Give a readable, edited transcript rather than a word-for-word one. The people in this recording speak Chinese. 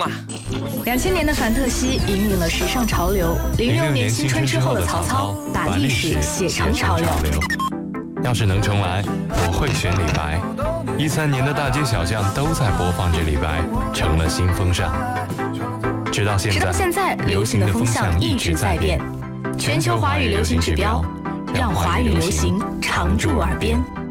啊。 2000年的凡特西引领了时尚潮流，06年新春之后的曹操把历史写成潮流。 要是能重来，我会选李白。13年的大街小巷都在播放着李白，成了新风尚。直到现在，流行的风向一直在变。全球华语流行指标，让华语流行常驻耳边。